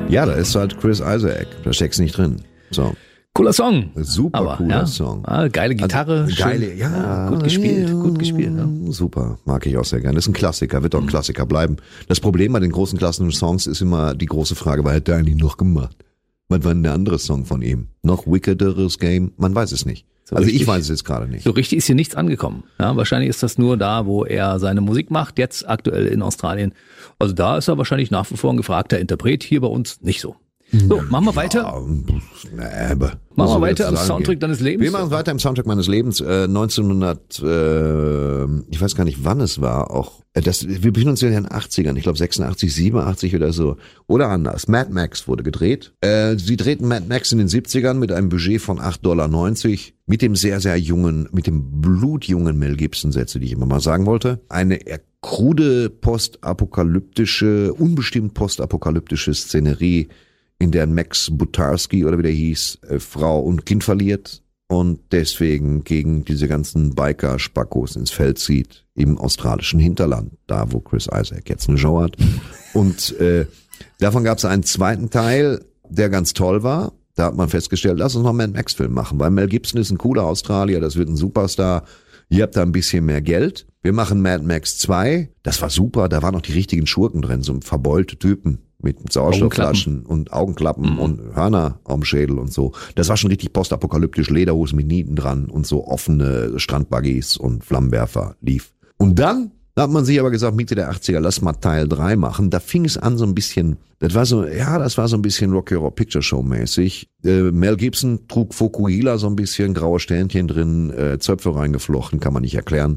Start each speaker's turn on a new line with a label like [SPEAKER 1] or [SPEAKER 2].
[SPEAKER 1] Ja, da ist halt Chris Isaak. Da steckst nicht drin. So.
[SPEAKER 2] Cooler Song.
[SPEAKER 1] Super
[SPEAKER 2] aber,
[SPEAKER 1] cooler Song.
[SPEAKER 2] Geile Gitarre.
[SPEAKER 1] Also, geile, ja.
[SPEAKER 2] Gut gespielt, gut gespielt. Ja.
[SPEAKER 1] Super, mag ich auch sehr gerne. Das ist ein Klassiker, wird auch ein Klassiker bleiben. Das Problem bei den großen klassischen Songs ist immer die große Frage, was hat der eigentlich noch gemacht? Was war denn der andere Song von ihm? Noch wickederes Game? Man weiß es nicht.
[SPEAKER 2] So
[SPEAKER 1] also
[SPEAKER 2] richtig,
[SPEAKER 1] ich weiß es jetzt gerade nicht.
[SPEAKER 2] So richtig ist hier nichts angekommen. Ja, wahrscheinlich ist das nur da, wo er seine Musik macht, jetzt aktuell in Australien. Also da ist er wahrscheinlich nach wie vor ein gefragter Interpret, hier bei uns nicht so. So, machen wir weiter.
[SPEAKER 1] Machen
[SPEAKER 2] wir weiter am Soundtrack deines Lebens.
[SPEAKER 1] Wir machen weiter im Soundtrack meines Lebens. 1900, ich weiß gar nicht, wann es war. Auch wir befinden uns in den 80ern. Ich glaube 86, 87 oder so. Oder anders. Mad Max wurde gedreht. Sie drehten Mad Max in den 70ern mit einem Budget von $8,90 mit dem sehr, sehr jungen, mit dem blutjungen Mel Gibson, Sätze, die ich immer mal sagen wollte. Eine krude postapokalyptische, unbestimmt postapokalyptische Szenerie, in der Max Butarski oder wie der hieß, Frau und Kind verliert und deswegen gegen diese ganzen Biker-Spackos ins Feld zieht im australischen Hinterland, da wo Chris Isaak jetzt eine Show hat. Und davon gab es einen zweiten Teil, der ganz toll war. Da hat man festgestellt, lass uns noch einen Mad Max-Film machen, weil Mel Gibson ist ein cooler Australier, das wird ein Superstar. Ihr habt da ein bisschen mehr Geld. Wir machen Mad Max 2. Das war super, da waren noch die richtigen Schurken drin, so verbeulte Typen mit Sauerstoffflaschen und Augenklappen und Hörner am Schädel und so. Das war schon richtig postapokalyptisch, Lederhosen mit Nieten dran und so offene Strandbuggies und Flammenwerfer lief. Und dann hat man sich aber gesagt, Mitte der 80er, lass mal Teil 3 machen. Da fing es an so ein bisschen, das war so ein bisschen Rocky Horror Picture Show mäßig. Mel Gibson trug Fokuhila so ein bisschen, graue Sternchen drin, Zöpfe reingeflochten, kann man nicht erklären.